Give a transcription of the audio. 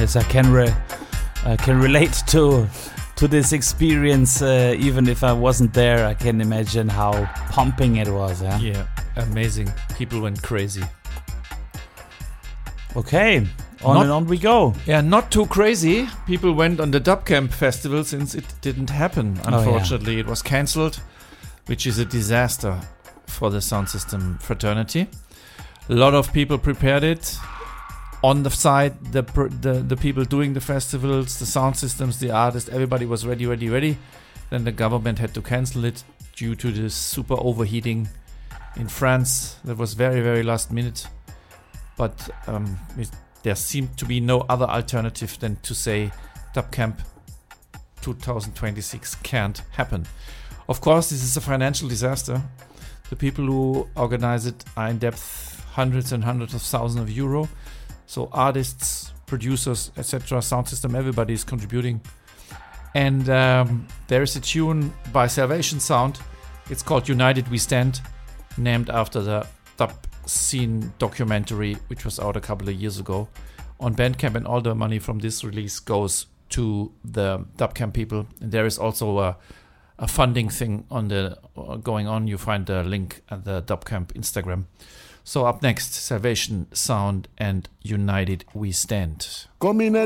Yes, I can relate to this experience. Even if I wasn't there, I can imagine how pumping it was. Yeah, amazing. People went crazy. Okay, on we go. Yeah, not too crazy. People went on the Dubcamp festival since it didn't happen. Unfortunately, It was cancelled, which is a disaster for the sound system fraternity. A lot of people prepared it. On the side, the people doing the festivals, the sound systems, the artists, everybody was ready. Then the government had to cancel it due to this super overheating in France. That was very, very last minute. But there seemed to be no other alternative than to say Dubcamp 2026 can't happen. Of course, this is a financial disaster. The people who organize it are in depth hundreds and hundreds of thousands of euro. So artists, producers, etc., sound system, everybody is contributing. And there is a tune by Salvation Sound. It's called United We Stand, named after the dub scene documentary, which was out a couple of years ago on Bandcamp, and all the money from this release goes to the Dubcamp people. And there is also a funding thing on the going on. You find the link at the Dubcamp Instagram. So up next, Salvation Sound and United We Stand.